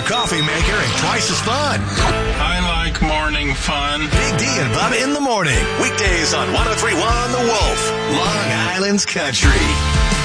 faster coffee maker and twice as fun. I like morning fun. Big D and Bubba in the morning. Weekdays on 103.1 The Wolf, Long Island's Country.